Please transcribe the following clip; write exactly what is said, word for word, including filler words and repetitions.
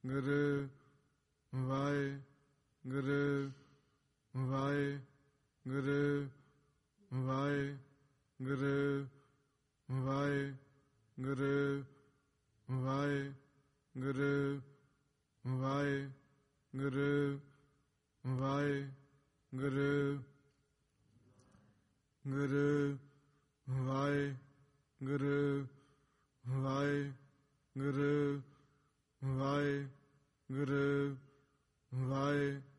Guru Waheguru Waheguru Waheguru Waheguru Waheguru Waheguru Waheguru Guru Waheguru Waheguru Waheguru ਵਾਹਿ